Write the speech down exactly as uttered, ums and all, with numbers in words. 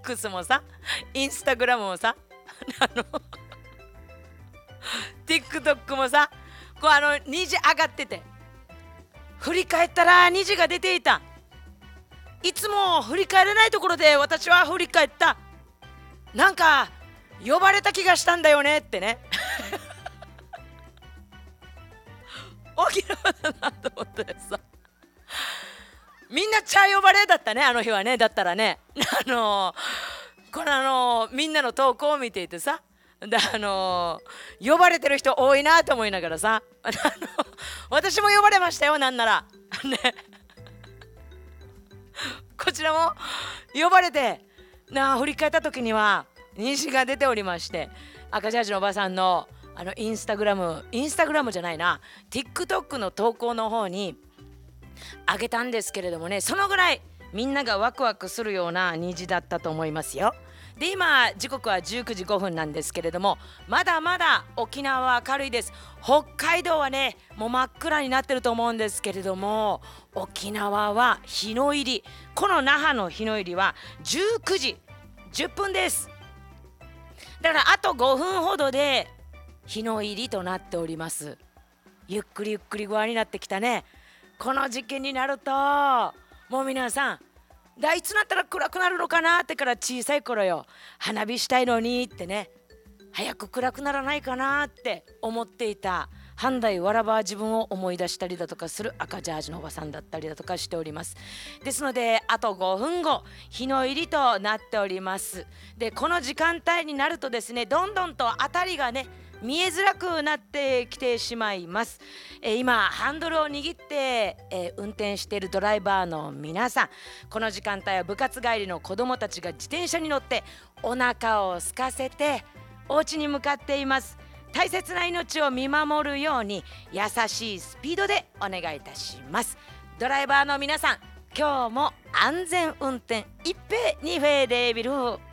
X もさ、インスタグラムもさ、あの TikTok もさ、こうあの虹上がってて、振り返ったら虹が出ていた。いつも振り返れないところで私は振り返った。なんか呼ばれた気がしたんだよねってね沖縄だなと思ってさ、みんな茶呼ばれだったね、あの日はね。だったらね、あのー、このあのー、みんなの投稿を見ていてさ、であのー、呼ばれてる人多いなと思いながらさ、あの私も呼ばれましたよ、なんならねこちらも呼ばれてなあ、振り返った時には虹が出ておりまして、赤ジャージのおばさんのあのインスタグラムインスタグラムじゃないな TikTok の投稿の方にあげたんですけれどもね、そのぐらいみんながワクワクするような虹だったと思いますよ。で今時刻はじゅうくじごふんなんですけれども、まだまだ沖縄は明るいです。北海道はねもう真っ暗になってると思うんですけれども、沖縄は日の入り、この那覇の日の入りはじゅうくじじゅっぷんです。だからあとごふんほどで日の入りとなっております。ゆっくりゆっくりご覧になってきたね。この時期になるともう皆さん、だいつなったら暗くなるのかなってから小さい頃よ、花火したいのにってね、早く暗くならないかなって思っていた半大わらば自分を思い出したりだとかする赤ジャージのおばさんだったりだとかしております。ですのであとごふんご日の入りとなっております。でこの時間帯になるとですね、どんどんと辺りがね見えづらくなってきてしまいます。えー、今ハンドルを握って、えー、運転しているドライバーの皆さん、この時間帯は部活帰りの子どもたちが自転車に乗ってお腹を空かせてお家に向かっています。大切な命を見守るように優しいスピードでお願いいたします。ドライバーの皆さん、今日も安全運転一平二平レービル